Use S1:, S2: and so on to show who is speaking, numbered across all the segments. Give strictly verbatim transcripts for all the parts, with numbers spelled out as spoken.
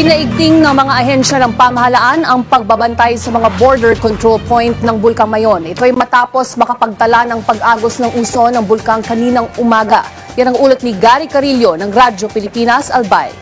S1: Pinaigting ng mga ahensya ng pamahalaan ang pagbabantay sa mga border control point ng Bulkang Mayon. Ito ay matapos makapagtala ng pag-agos ng uso ng bulkang kaninang umaga. Yan ang ulat ni Gary Carillo ng Radyo Pilipinas, Albay.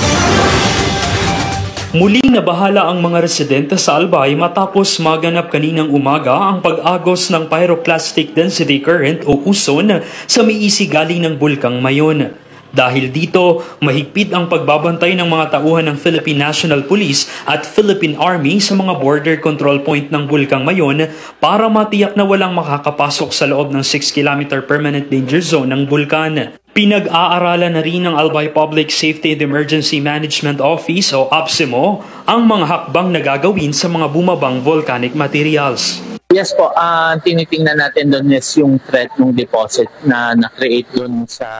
S2: Muling nabahala ang mga residente sa Albay matapos maganap kaninang umaga ang pag-agos ng pyroclastic density current o uson sa miisi galing ng Bulkang Mayon. Dahil dito, mahigpit ang pagbabantay ng mga tauhan ng Philippine National Police at Philippine Army sa mga border control point ng Bulkang Mayon para matiyak na walang makakapasok sa loob ng six kilometer permanent danger zone ng bulkan. Pinag-aaralan na rin ng Albay Public Safety and Emergency Management Office o A P S E M O ang mga hakbang na gagawin sa mga bumabang volcanic materials.
S3: Yes po, uh, tinitingnan natin doon is yung threat ng deposit na na-create doon sa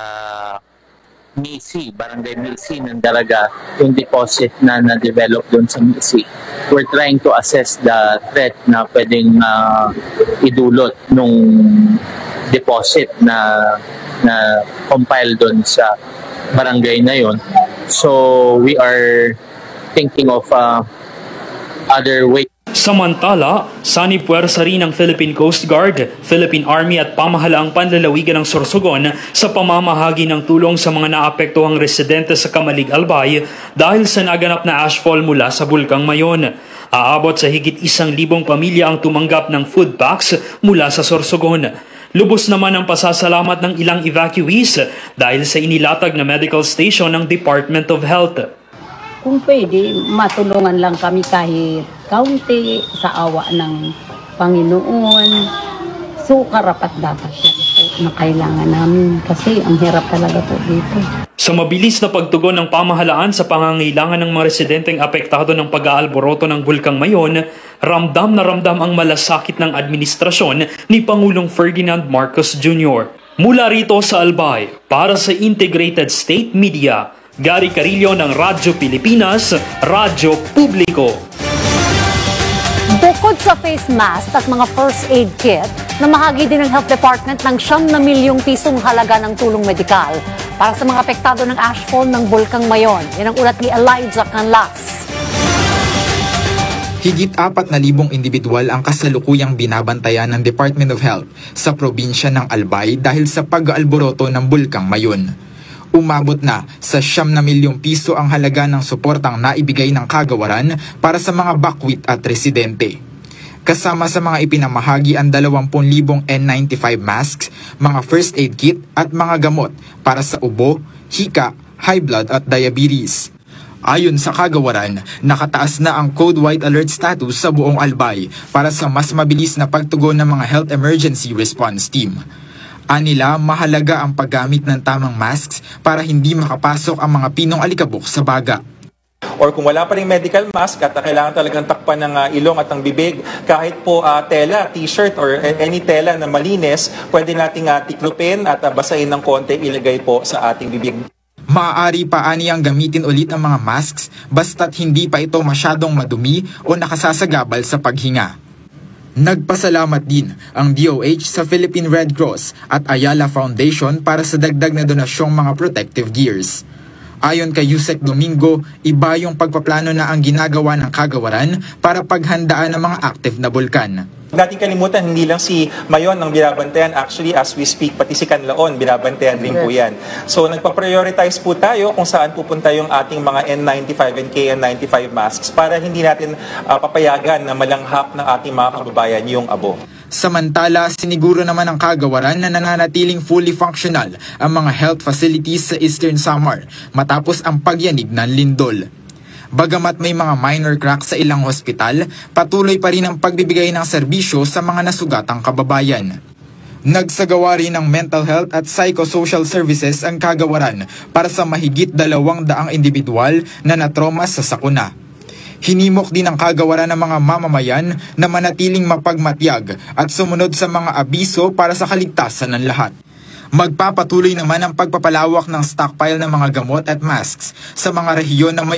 S3: Misi, Barangay Misi ng Dalaga, yung deposit na na-develop doon sa Misi. We're trying to assess the threat na pwedeng uh, idulot nung deposit na na compile doon sa barangay na yon. So we are thinking of uh, other ways.
S2: Samantala, sanipuwersa rin ng Philippine Coast Guard, Philippine Army at pamahalaang panlalawigan ng Sorsogon sa pamamahagi ng tulong sa mga naapektuhang residente sa Kamalig, Albay dahil sa naganap na ashfall mula sa Bulkang Mayon. Aabot sa higit isang libong pamilya ang tumanggap ng food packs mula sa Sorsogon. Lubos naman ang pasasalamat ng ilang evacuees dahil sa inilatag na medical station ng Department of Health.
S4: Kung pwede, matulungan lang kami kahit kaunti sa awa ng Panginoon. So, karapat dapat yan po na kailangan namin kasi ang hirap talaga po dito.
S2: Sa mabilis na pagtugon ng pamahalaan sa pangangailangan ng mga residenteng apektado ng pag-aalboroto ng Bulkang Mayon, ramdam na ramdam ang malasakit ng administrasyon ni Pangulong Ferdinand Marcos Junior Mula rito sa Albay, para sa Integrated State Media, Gary Carillo ng Radyo Pilipinas, Radyo Publiko.
S1: Bukod sa face mask at mga first aid kit, namahagi din ng Health Department ng siyam na milyong pisong halaga ng tulong medikal para sa mga apektado ng ashfall ng Bulkang Mayon. Yan ang ulat ni Elijah Canlas.
S5: Higit apat na libong individual ang kasalukuyang binabantayan ng Department of Health sa probinsya ng Albay dahil sa pag-aalboroto ng Bulkang Mayon. Umabot na sa siyam na milyong piso ang halaga ng suportang naibigay ng kagawaran para sa mga bakwit at residente. Kasama sa mga ipinamahagi ang dalawampu libong N ninety-five masks, mga first aid kit at mga gamot para sa ubo, hika, high blood at diabetes. Ayon sa kagawaran, nakataas na ang Code White Alert status sa buong Albay para sa mas mabilis na pagtugon ng mga Health Emergency Response Team. Anila, mahalaga ang paggamit ng tamang masks para hindi makapasok ang mga pinong alikabok sa baga.
S6: Or kung wala pa rin medical mask at uh, kailangan talagang takpan ng uh, ilong at ng bibig, kahit po uh, tela, t-shirt or any tela na malinis, pwede nating uh, tiklupin at uh, basahin ng konti, ilagay po sa ating bibig.
S5: Maaari pa aniyang gamitin ulit ang mga masks basta't hindi pa ito masyadong madumi o nakasasagabal sa paghinga. Nagpasalamat din ang D O H sa Philippine Red Cross at Ayala Foundation para sa dagdag na donasyong mga protective gears. Ayon kay Yusek Domingo, iba yung pagpaplano na ang ginagawa ng kagawaran para paghandaan ng mga active na bulkan.
S6: Dating kalimutan, hindi lang si Mayon ang binabantayan. Actually, as we speak, pati si Canlaon, binabantayan rin po yan. So, nagpa-prioritize po tayo kung saan pupunta yung ating mga N ninety-five and K N ninety-five masks para hindi natin uh, papayagan na malanghap ng ating mga kababayan yung abo.
S5: Samantala, siniguro naman ang kagawaran na nananatiling fully functional ang mga health facilities sa Eastern Samar matapos ang pagyanig ng lindol. Bagamat may mga minor cracks sa ilang hospital, patuloy pa rin ang pagbibigay ng serbisyo sa mga nasugatang kababayan. Nagsagawa rin ng mental health at psychosocial services ang kagawaran para sa mahigit dalawang daang individual na natroma sa sakuna. Hinimok din ang kagawaran ng mga mamamayan na manatiling mapagmatyag at sumunod sa mga abiso para sa kaligtasan ng lahat. Magpapatuloy naman ang pagpapalawak ng stockpile ng mga gamot at masks sa mga rehiyon na may